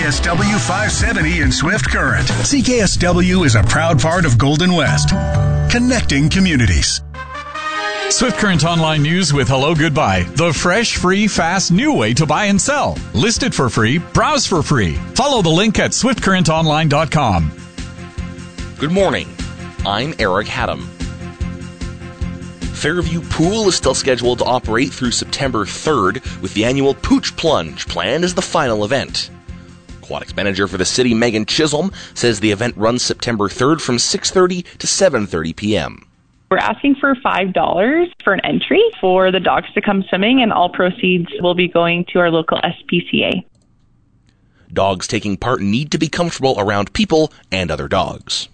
CKSW 570 in Swift Current. CKSW is a proud part of Golden West, connecting communities. Swift Current Online News with Hello Goodbye. The fresh, free, fast, new way to buy and sell. List it for free. Browse for free. Follow the link at swiftcurrentonline.com. Good morning. I'm Eric Haddam. Fairview Pool is still scheduled to operate through September 3rd, with the annual Pooch Plunge planned as the final event. Aquatics manager for the city, Megan Chisholm, says the event runs September 3rd from 6:30 to 7:30 p.m. We're asking for $5 for an entry for the dogs to come swimming, and all proceeds will be going to our local SPCA. Dogs taking part need to be comfortable around people and other dogs.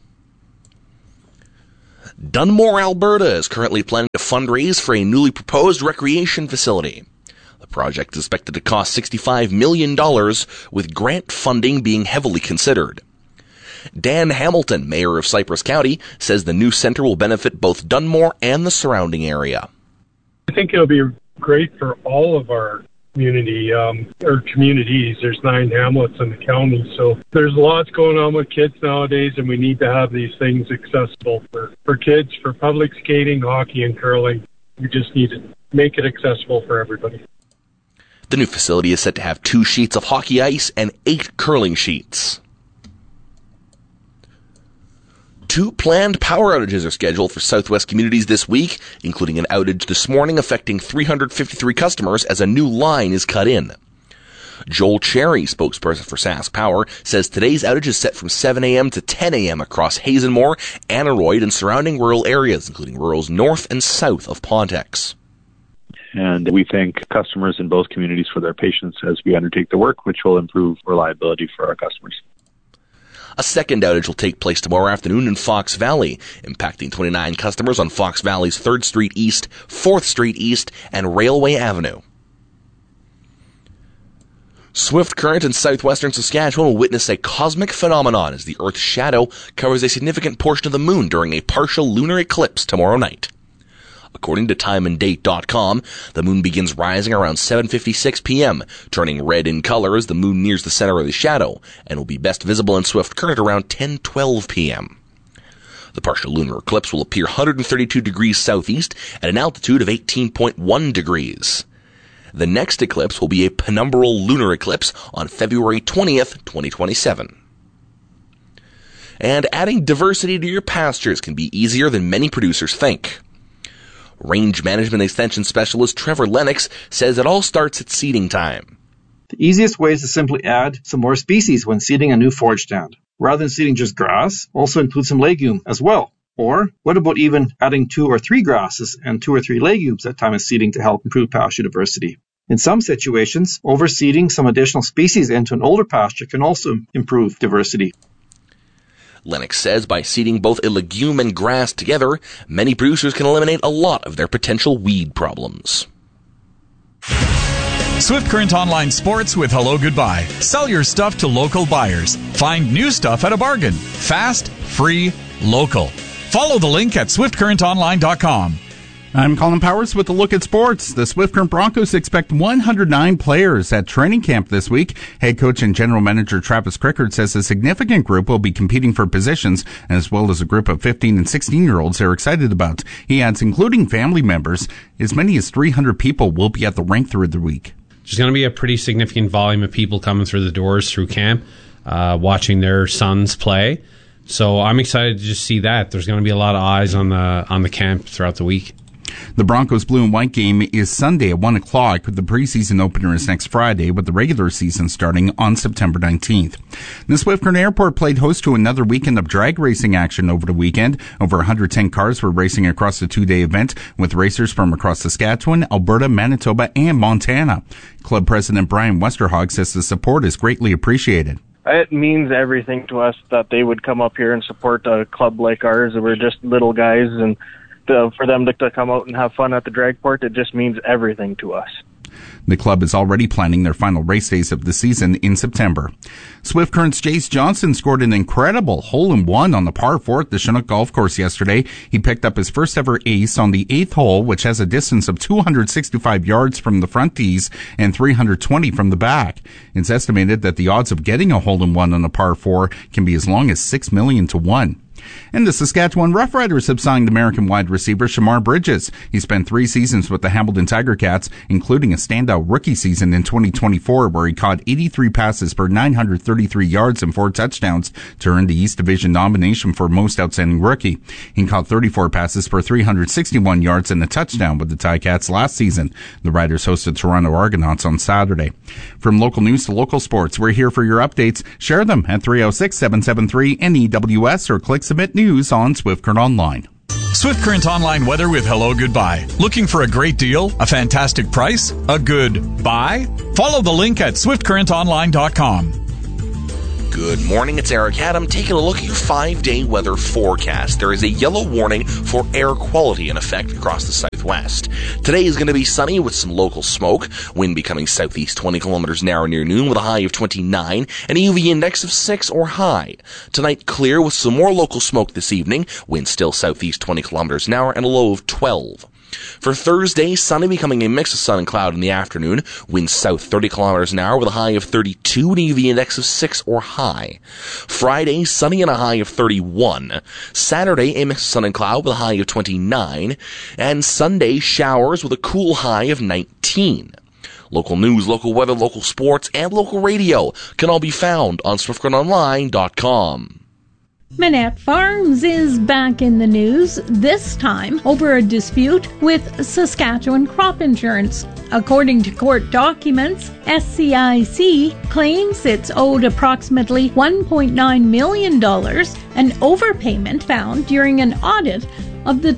Dunmore, Alberta is currently planning to fundraise for a newly proposed recreation facility. The project is expected to cost $65 million, with grant funding being heavily considered. Dan Hamilton, mayor of Cypress County, says the new center will benefit both Dunmore and the surrounding area. I think it'll be great for all of our community, or communities. There's 9 hamlets in the county, so there's lots going on with kids nowadays, and we need to have these things accessible for kids, for public skating, hockey, and curling. We just need to make it accessible for everybody. The new facility is set to have 2 sheets of hockey ice and 8 curling sheets. 2 planned power outages are scheduled for Southwest communities this week, including an outage this morning affecting 353 customers as a new line is cut in. Joel Cherry, spokesperson for Sask Power, says today's outage is set from 7 a.m. to 10 a.m. across Hazenmore, Aneroid, and surrounding rural areas, including rurals north and south of Pontex. And we thank customers in both communities for their patience as we undertake the work, which will improve reliability for our customers. A second outage will take place tomorrow afternoon in Fox Valley, impacting 29 customers on Fox Valley's 3rd Street East, 4th Street East, and Railway Avenue. Swift Current in southwestern Saskatchewan will witness a cosmic phenomenon as the Earth's shadow covers a significant portion of the moon during a partial lunar eclipse tomorrow night. According to timeanddate.com, the moon begins rising around 7:56 p.m., turning red in color as the moon nears the center of the shadow, and will be best visible in Swift Current around 10:12 p.m. The partial lunar eclipse will appear 132 degrees southeast at an altitude of 18.1 degrees. The next eclipse will be a penumbral lunar eclipse on February 20th, 2027. And adding diversity to your pastures can be easier than many producers think. Range Management Extension Specialist Trevor Lennox says it all starts at seeding time. The easiest way is to simply add some more species when seeding a new forage stand. Rather than seeding just grass, also include some legume as well. Or what about even adding 2 or 3 grasses and 2 or 3 legumes at time of seeding to help improve pasture diversity? In some situations, overseeding some additional species into an older pasture can also improve diversity. Lennox says by seeding both a legume and grass together, many producers can eliminate a lot of their potential weed problems. Swift Current Online Sports with Hello Goodbye. Sell your stuff to local buyers. Find new stuff at a bargain. Fast, free, local. Follow the link at swiftcurrentonline.com. I'm Colin Powers with a look at sports. The Swift Current Broncos expect 109 players at training camp this week. Head coach and general manager Travis Crickard says a significant group will be competing for positions, as well as a group of 15 and 16-year-olds they're excited about. He adds, including family members, as many as 300 people will be at the rink through the week. There's going to be a pretty significant volume of people coming through the doors through camp, watching their sons play. So I'm excited to just see that. There's going to be a lot of eyes on the camp throughout the week. The Broncos blue and white game is Sunday at 1 o'clock. The preseason opener is next Friday, with the regular season starting on September 19th. The Swift Current Airport played host to another weekend of drag racing action over the weekend. Over 110 cars were racing across the 2-day event, with racers from across Saskatchewan, Alberta, Manitoba, and Montana. Club President Brian Westerhog says the support is greatly appreciated. It means everything to us that they would come up here and support a club like ours. We're just little guys, and for them to come out and have fun at the drag port, it just means everything to us. The club is already planning their final race days of the season in September. Swift Current's Jace Johnson scored an incredible hole-in-one on the par 4 at the Chinook Golf Course yesterday. He picked up his first ever ace on the 8th hole, which has a distance of 265 yards from the front tees and 320 from the back. It's estimated that the odds of getting a hole-in-one on a par 4 can be as long as 6 million to 1. And the Saskatchewan Roughriders have signed American wide receiver Shamar Bridges. He spent 3 seasons with the Hamilton Tiger Cats, including a standout rookie season in 2024 where he caught 83 passes for 933 yards and 4 touchdowns to earn the East Division nomination for Most Outstanding Rookie. He caught 34 passes for 361 yards and a touchdown with the Ticats last season. The Riders hosted Toronto Argonauts on Saturday. From local news to local sports, we're here for your updates. Share them at 306-773-NEWS or click Submit News on Swift Current Online. Swift Current Online weather with Hello Goodbye. Looking for a great deal? A fantastic price? A good buy? Follow the link at swiftcurrentonline.com. Good morning, it's Eric Adam taking a look at your 5-day weather forecast. There is a yellow warning for air quality in effect across the southwest. Today is going to be sunny with some local smoke, wind becoming southeast 20 kilometers an hour near noon with a high of 29, and a UV index of 6 or high. Tonight clear with some more local smoke this evening, wind still southeast 20 kilometers an hour and a low of 12. For Thursday, sunny becoming a mix of sun and cloud in the afternoon. Winds south 30 kilometers an hour with a high of 32 and a UV index of 6 or high. Friday, sunny and a high of 31. Saturday, a mix of sun and cloud with a high of 29. And Sunday, showers with a cool high of 19. Local news, local weather, local sports, and local radio can all be found on SwiftCurrentOnline.com. Manette Farms is back in the news, this time over a dispute with Saskatchewan Crop Insurance. According to court documents, SCIC claims it's owed approximately $1.9 million, an overpayment found during an audit of the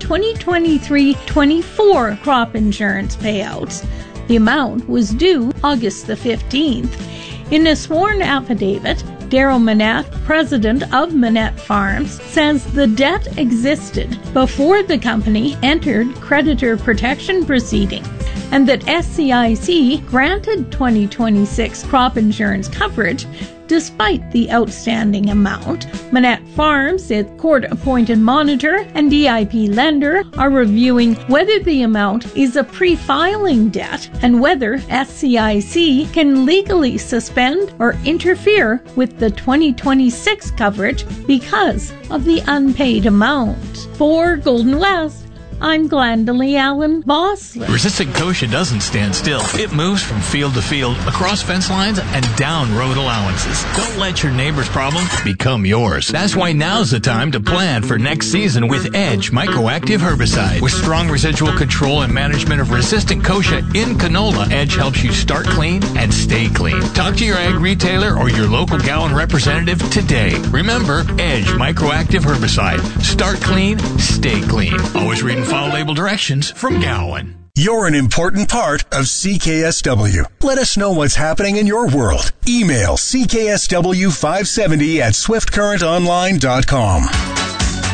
2023-24 crop insurance payouts. The amount was due August the 15th. In a sworn affidavit, Daryl Manette, president of Manette Farms, says the debt existed before the company entered creditor protection proceedings and that SCIC granted 2026 crop insurance coverage despite the outstanding amount. Manette Farms, its court-appointed monitor and DIP lender, are reviewing whether the amount is a pre-filing debt and whether SCIC can legally suspend or interfere with the 2026 coverage because of the unpaid amount. For Golden West, I'm Glendalee Allen Bossler. Resistant Kochia doesn't stand still. It moves from field to field, across fence lines, and down road allowances. Don't let your neighbor's problem become yours. That's why now's the time to plan for next season with Edge Microactive Herbicide. With strong residual control and management of resistant Kochia in canola, Edge helps you start clean and stay clean. Talk to your ag retailer or your local Gowan representative today. Remember, Edge Microactive Herbicide. Start clean, stay clean. Always read and follow label directions from Gowan. You're an important part of CKSW. Let us know what's happening in your world. Email CKSW570 at SwiftCurrentOnline.com.